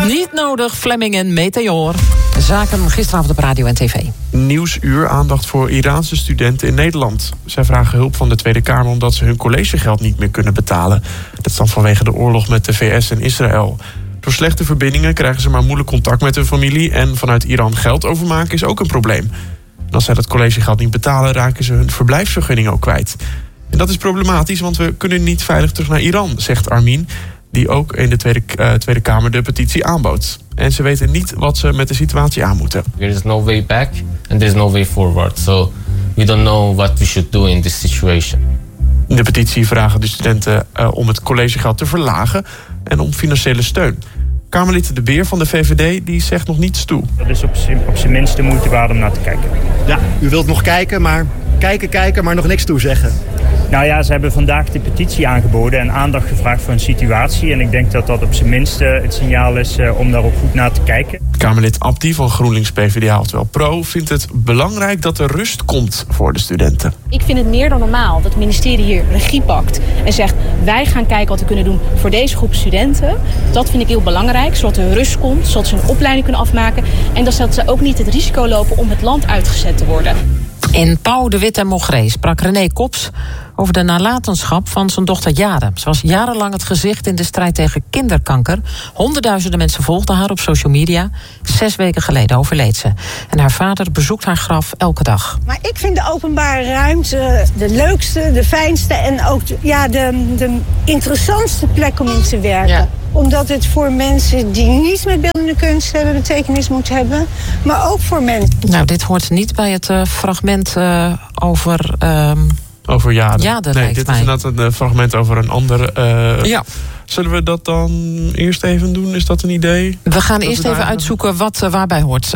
Niet nodig, Fleming en Meteor. Zaken gisteravond op radio en tv. Nieuwsuur, aandacht voor Iraanse studenten in Nederland. Zij vragen hulp van de Tweede Kamer omdat ze hun collegegeld niet meer kunnen betalen. Dat is dan vanwege de oorlog met de VS en Israël. Door slechte verbindingen krijgen ze maar moeilijk contact met hun familie. En vanuit Iran geld overmaken is ook een probleem. En als zij dat collegegeld niet betalen, raken ze hun verblijfsvergunning ook kwijt. En dat is problematisch, want we kunnen niet veilig terug naar Iran, zegt Armin, die ook in de Tweede Kamer de petitie aanbood. En ze weten niet wat ze met de situatie aan moeten. There is no way back and there's no way forward. So we don't know what we should do in this situation. In de petitie vragen de studenten om het collegegeld te verlagen en om financiële steun. Kamerlid De Beer van de VVD die zegt nog niets toe. Dat is op zijn minst de moeite waard om naar te kijken. Ja, u wilt nog kijken, maar nog niks toezeggen. Nou ja, ze hebben vandaag de petitie aangeboden en aandacht gevraagd voor een situatie. En ik denk dat dat op zijn minst het signaal is om daar ook goed naar te kijken. Kamerlid Abdi van GroenLinks-PVDA, oftewel Pro, vindt het belangrijk dat er rust komt voor de studenten. Ik vind het meer dan normaal dat het ministerie hier regie pakt en zegt: wij gaan kijken wat we kunnen doen voor deze groep studenten. Dat vind ik heel belangrijk, zodat er rust komt, zodat ze een opleiding kunnen afmaken. En dat ze ook niet het risico lopen om het land uitgezet te worden. In Pauw, de Wit en Mogree sprak René Kops over de nalatenschap van zijn dochter Jade. Ze was jarenlang het gezicht in de strijd tegen kinderkanker. Honderdduizenden mensen volgden haar op social media. 6 weken geleden overleed ze. En haar vader bezoekt haar graf elke dag. Maar ik vind de openbare ruimte de leukste, de fijnste en ook de interessantste plek om in te werken. Ja. Omdat het voor mensen die niets met beeldende kunst hebben betekenis moet hebben. Maar ook voor mensen. Nou, dit hoort niet bij het fragment over... Over Jade. Nee, dit is inderdaad een fragment over een andere... Ja. Zullen we dat dan eerst even doen? Is dat een idee? We gaan eerst even uitzoeken wat waarbij hoort.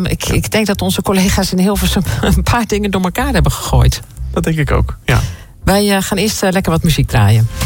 Ik denk dat onze collega's in Hilversum een paar dingen door elkaar hebben gegooid. Dat denk ik ook, ja. Wij gaan eerst lekker wat muziek draaien.